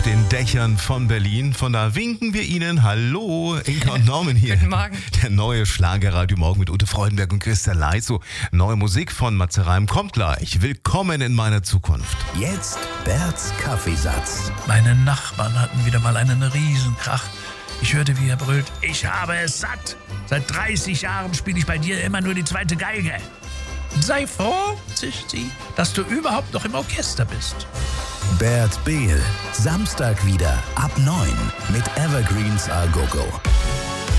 den Dächern von Berlin. Von da winken wir Ihnen. Hallo, Inka und Norman hier. Guten Morgen. Der neue Schlagerradio Morgen mit Ute Freudenberg und Christian Leiso. Neue Musik von Matze Reim kommt gleich. Willkommen in meiner Zukunft. Jetzt Berts Kaffeesatz. Meine Nachbarn hatten wieder mal einen Riesenkrach. Ich hörte, wie er brüllt: Ich habe es satt. Seit 30 Jahren spiele ich bei dir immer nur die zweite Geige. Sei froh, zischt sie, dass du überhaupt noch im Orchester bist. Bert Behl. Samstag wieder ab 9 mit Evergreens A Go Go.